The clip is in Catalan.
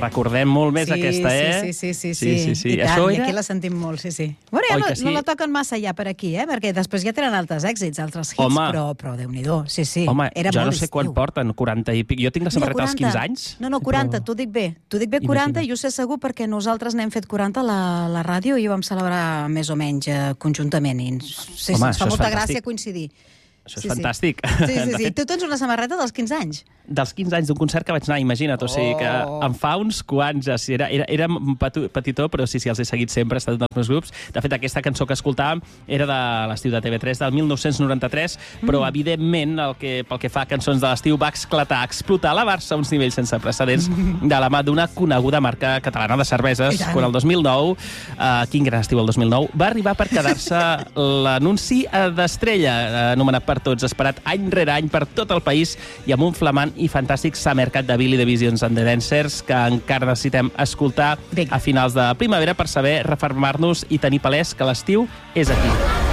recordem molt més aquesta, Sí. I tant, i aquí la sentim molt, sí. Bueno, ja no la toquen massa ja per aquí, perquè després ja tenen altres èxits, altres hits, però Déu-n'hi-do, sí. Home, jo no sé quan porten, 40 i pic. Jo tinc la samarreta als 15 anys. No, 40, t'ho dic bé. T'ho dic bé 40, i ho sé segur perquè nosaltres n'hem fet 40 a la ràdio i ho vam celebrar més o menys conjuntament. Sí, ens fa molta gràcia coincidir. Això és fantàstic. Sí. Tu tens una samarreta dels 15 anys? Dels 15 anys d'un concert que vaig anar, imagina't. O sigui que em fa uns quants... Era petitó, però sí, els he seguit sempre, ha estat un dels meus grups. De fet, aquesta cançó que escoltàvem era de l'estiu de TV3 del 1993, però, evidentment, pel que fa a cançons de l'estiu, va explotar a la Barça a uns nivells sense precedents de la mà d'una coneguda marca catalana de cerveses, quan el 2009, quin gran estiu el 2009, va arribar per quedar-se l'anunci d'Estrella, anomenat per tots, esperat any rere any per tot el país i amb un flamant i fantàstic Summercat de Billy the Visions and the Dancers que encara necessitem escoltar a finals de primavera per saber refermar-nos i tenir palès que l'estiu és aquí.